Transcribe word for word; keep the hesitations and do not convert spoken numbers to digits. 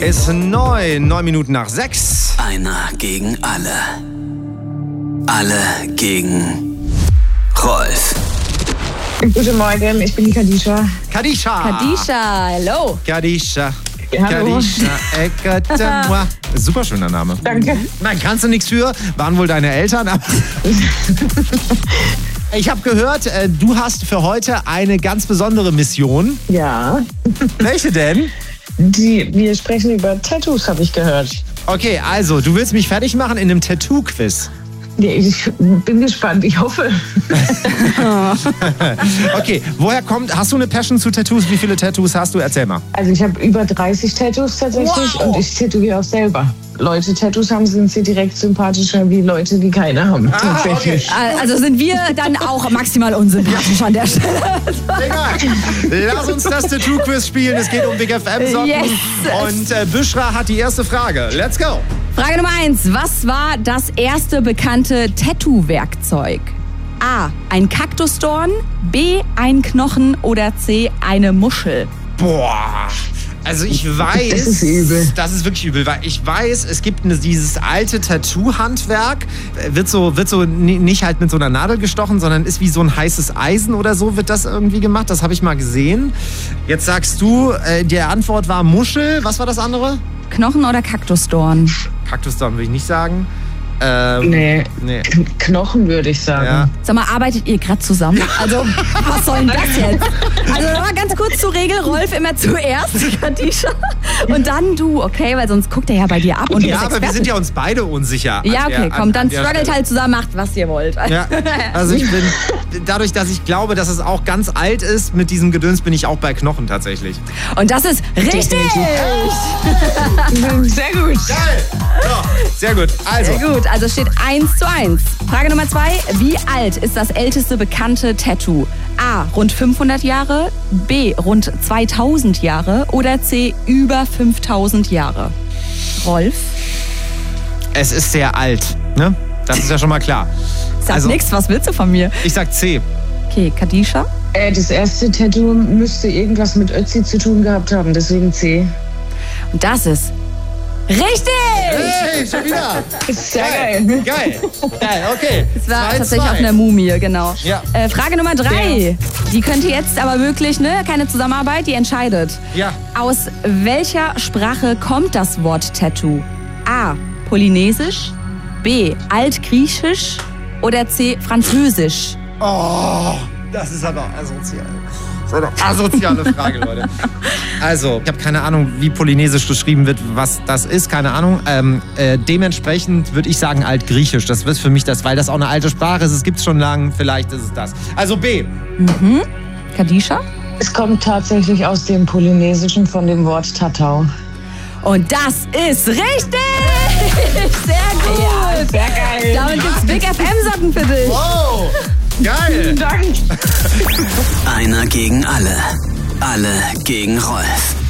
Ist neun, neun Minuten nach sechs. Einer gegen alle. Alle gegen Rolf. Guten Morgen, ich bin die Kadisha. Kadisha. Kadisha, hello. Kadisha. Ja, hallo. Kadisha, Ekatama. Super schöner Name. Danke. Nein, kannst du nichts für. Waren wohl deine Eltern. Ich habe gehört, du hast für heute eine ganz besondere Mission. Ja. Welche denn? Die, wir sprechen über Tattoos, habe ich gehört. Okay, also, du willst mich fertig machen in einem Tattoo-Quiz. Ja, ich bin gespannt, ich hoffe. Okay, woher kommt, hast du eine Passion zu Tattoos? Wie viele Tattoos hast du? Erzähl mal. Also ich habe über dreißig Tattoos tatsächlich. Wow. Und ich tätowiere auch selber. Leute, Tattoos haben, sind sie direkt sympathischer wie Leute, die keine haben. Ah, Tatsächlich. okay. Also sind wir dann auch maximal unsympathisch an der Stelle. Egal. Lass uns das Tattoo-Quiz spielen. Es geht um Big F M-Socken. Yes. Und äh, Büschra hat die erste Frage. Let's go. Frage Nummer eins. Was war das erste bekannte Tattoo-Werkzeug? A. Ein Kaktusdorn, B. ein Knochen oder C. eine Muschel? Boah. Also ich weiß, Das ist übel. Das ist wirklich übel, weil ich weiß, es gibt eine, dieses alte Tattoo-Handwerk, wird so, wird so n- nicht halt mit so einer Nadel gestochen, sondern ist wie so ein heißes Eisen oder so, wird das irgendwie gemacht. Das habe ich mal gesehen. Jetzt sagst du, äh, die Antwort war Muschel. Was war das andere? Knochen oder Kaktusdorn? Kaktusdorn würde ich nicht sagen. Ähm, Nee. nee. K- Knochen würde ich sagen. Ja. Sag mal, arbeitet ihr gerade zusammen? Also, was soll denn das jetzt? Also, noch mal ganz kurz zur Regel. Rolf immer zuerst, Kadisha. Und dann du, okay? Weil sonst guckt er ja bei dir ab. Und du Ja, bist aber wir Experte. sind ja uns beide unsicher. Ja, an okay, der- komm, an- dann an der struggelt Stelle. halt zusammen, macht, was ihr wollt. Ja, also ich bin, dadurch, dass ich glaube, dass es auch ganz alt ist, mit diesem Gedöns bin ich auch bei Knochen tatsächlich. Und das ist richtig! Sehr gut. Geil! So, sehr gut. Also, Sehr gut, also steht eins zu eins. Frage Nummer zwei. Wie alt ist das älteste bekannte Tattoo? A. Rund fünfhundert Jahre, B. Rund zweitausend Jahre oder C. Über fünftausend Jahre? Rolf? es ist sehr alt, ne? Das ist ja schon mal klar. Sag Also- nix, was willst du von mir? Ich sag C. Okay, Kadisha? Äh, das erste Tattoo müsste irgendwas mit Ötzi zu tun gehabt haben, deswegen C. Und das ist richtig! Hey, schon wieder. Sehr Geil. Geil. Geil, okay. Es war zwei, tatsächlich zwei. auf einer Mumie, genau. Ja. Äh, Frage Nummer drei. Die könnte jetzt aber wirklich, ne, keine Zusammenarbeit, die entscheidet. Ja. Aus welcher Sprache kommt das Wort Tattoo? A. Polynesisch, B. Altgriechisch oder C. Französisch? Oh, das ist aber asozial. Das ist eine asoziale Frage, Leute. Also, ich habe keine Ahnung, wie Polynesisch geschrieben wird, was das ist, keine Ahnung. Ähm, äh, dementsprechend würde ich sagen Altgriechisch. Das wird für mich das, weil das auch eine alte Sprache ist. Es gibt es schon lange, vielleicht ist es das. Also B. Mhm. Kadisha? Es kommt tatsächlich aus dem Polynesischen von dem Wort Tatau. Und das ist richtig! Sehr gut! Ja, sehr geil. Damit gibt's Big F M-Socken für dich. Wow, geil. Dank. Einer gegen alle. Alle gegen Rolf.